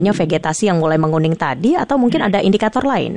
vegetasi yang mulai menguning tadi atau mungkin ada indikator lain?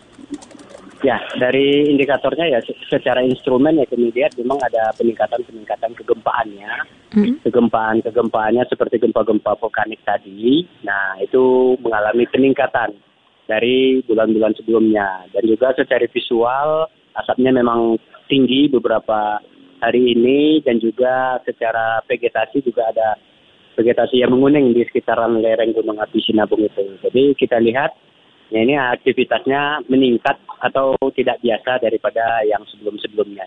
Ya, dari indikatornya ya secara instrumen ya kami lihat memang ada peningkatan kegempaannya. Kegempaannya seperti gempa-gempa vulkanik tadi. Nah, itu mengalami peningkatan dari bulan-bulan sebelumnya. Dan juga secara visual asapnya memang tinggi beberapa hari ini, dan juga secara vegetasi juga ada vegetasi yang menguning di sekitaran lereng Gunung Api Sinabung itu. Jadi kita lihat ya ini aktivitasnya meningkat atau tidak biasa daripada yang sebelum-sebelumnya.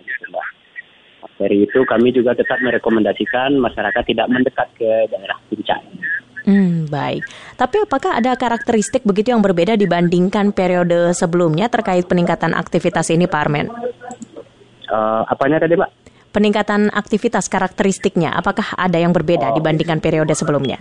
Dari itu kami juga tetap merekomendasikan masyarakat tidak mendekat ke daerah puncak. Baik. Tapi apakah ada karakteristik begitu yang berbeda dibandingkan periode sebelumnya terkait peningkatan aktivitas ini, Pak Armen? Apanya tadi, Pak? Peningkatan aktivitas karakteristiknya, apakah ada yang berbeda dibandingkan periode sebelumnya?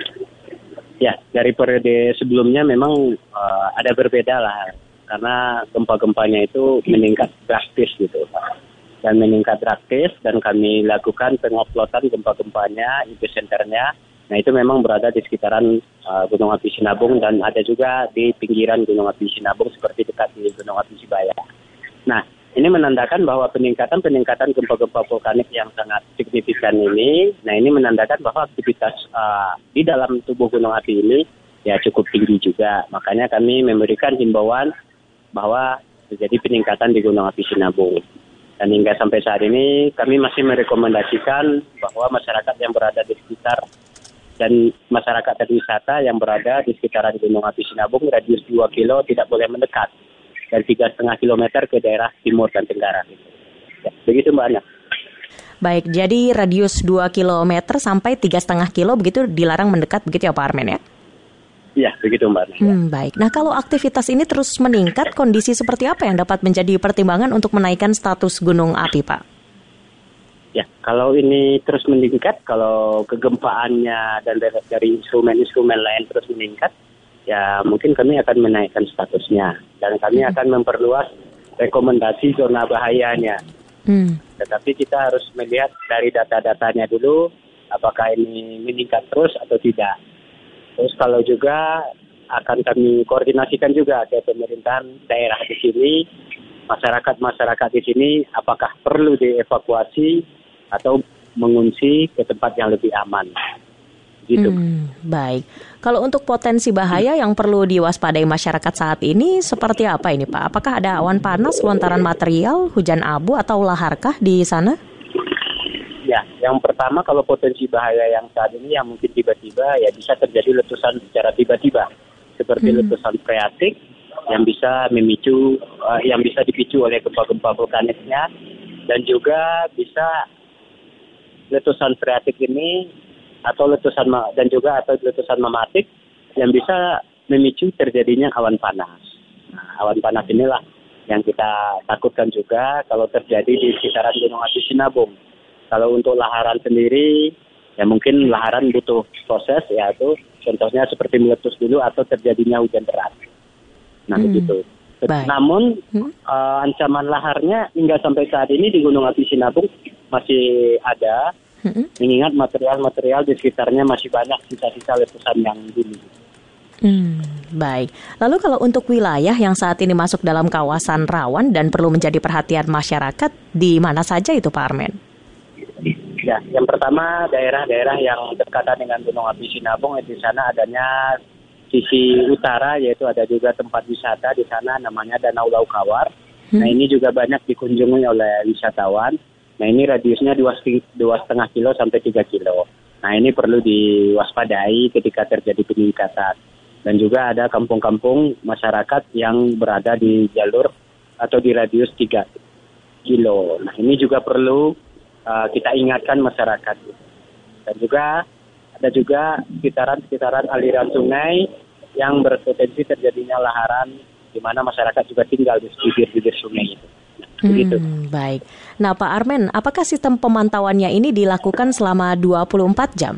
Ya, dari periode sebelumnya memang ada berbeda lah, karena gempa-gempanya itu meningkat drastis gitu, dan meningkat drastis, dan kami lakukan penguploadan gempa-gempanya, epicenternya. Nah itu memang berada di sekitaran Gunung Api Sinabung, dan ada juga di pinggiran Gunung Api Sinabung seperti dekat di Gunung Api Sibaya. Nah, ini menandakan bahwa peningkatan gempa-gempa vulkanik yang sangat signifikan ini, nah ini menandakan bahwa aktivitas di dalam tubuh gunung api ini ya cukup tinggi juga. Makanya kami memberikan himbauan bahwa terjadi peningkatan di Gunung Api Sinabung. Dan hingga sampai saat ini kami masih merekomendasikan bahwa masyarakat yang berada di sekitar dan masyarakat wisata yang berada di sekitaran Gunung Api Sinabung radius 2 kilo tidak boleh mendekat, dan 3,5 kilometer ke daerah timur dan tenggara. Ya, begitu Mbak Anya. Baik, jadi radius 2 kilometer sampai 3,5 kilo begitu dilarang mendekat begitu ya Pak Armen ya? Iya, begitu Mbak Anya. Baik, nah kalau aktivitas ini terus meningkat, kondisi seperti apa yang dapat menjadi pertimbangan untuk menaikkan status gunung api Pak? Ya, kalau ini terus meningkat, kalau kegempaannya dan dari instrumen-instrumen lain terus meningkat, ya mungkin kami akan menaikkan statusnya, dan kami akan memperluas rekomendasi zona bahayanya. Tetapi kita harus melihat dari data-datanya dulu, apakah ini meningkat terus atau tidak. Terus kalau juga akan kami koordinasikan juga ke pemerintahan daerah di sini, masyarakat di sini, apakah perlu dievakuasi atau mengungsi ke tempat yang lebih aman. Gitu. Baik. Kalau untuk potensi bahaya yang perlu diwaspadai masyarakat saat ini seperti apa ini Pak? Apakah ada awan panas, lontaran material, hujan abu atau laharkah di sana? Ya, yang pertama kalau potensi bahaya yang saat ini yang mungkin tiba-tiba ya bisa terjadi letusan secara tiba-tiba, seperti letusan freatik yang bisa dipicu oleh gempa-gempa vulkaniknya, dan juga bisa letusan freatik ini atau letusan mematik yang bisa memicu terjadinya awan panas. Nah, awan panas inilah yang kita takutkan juga kalau terjadi di sekitaran Gunung Api Sinabung. Kalau untuk laharan sendiri, ya mungkin laharan butuh proses, yaitu contohnya seperti meletus dulu atau terjadinya hujan deras. Nah begitu. Baik. Namun ancaman laharnya hingga sampai saat ini di Gunung Api Sinabung masih ada. Mengingat material-material di sekitarnya masih banyak sisa-sisa letusan yang dulu. Baik. Lalu kalau untuk wilayah yang saat ini masuk dalam kawasan rawan dan perlu menjadi perhatian masyarakat, di mana saja itu Pak Armen? Ya, yang pertama daerah-daerah yang berdekatan dengan Gunung Api Sinabung, di sana adanya sisi utara, yaitu ada juga tempat wisata di sana namanya Danau Laukawar. Nah ini juga banyak dikunjungi oleh wisatawan. Nah ini radiusnya 2,5 kilo sampai 3 kilo. Nah ini perlu diwaspadai ketika terjadi peningkatan. Dan juga ada kampung-kampung masyarakat yang berada di jalur atau di radius 3 kilo. Nah ini juga perlu kita ingatkan masyarakat. Dan juga ada juga sekitaran aliran sungai yang berpotensi terjadinya laharan, di mana masyarakat juga tinggal di bibir-bibir sungai itu. Begitu. Baik. Nah Pak Armen, apakah sistem pemantauannya ini dilakukan selama 24 jam?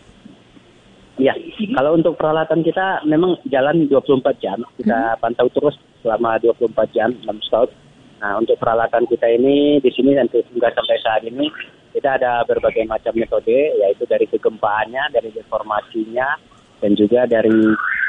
Ya, kalau untuk peralatan kita memang jalan 24 jam. Kita pantau terus selama 24 jam, non-stop. Nah, untuk peralatan kita ini di sini dan hingga sampai saat ini kita ada berbagai macam metode, yaitu dari kegempaannya, dari deformasinya, dan juga dari